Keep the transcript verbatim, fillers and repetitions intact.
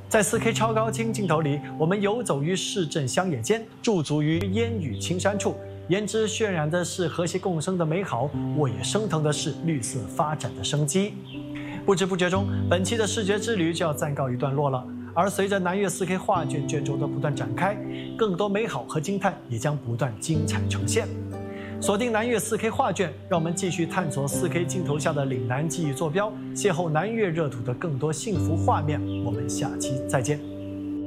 在 四K 超高清镜头里，我们游走于市镇乡野间，驻足于烟雨青山处，胭脂渲染的是和谐共生的美好，沃野升腾的是绿色发展的生机。不知不觉中，本期的视觉之旅就要暂告一段落了。而随着南粤 四K 画卷卷轴的不断展开，更多美好和惊叹也将不断精彩呈现。锁定南粤 四K 画卷，让我们继续探索 四K 镜头下的岭南记忆坐标，邂逅南粤热土的更多幸福画面。我们下期再见。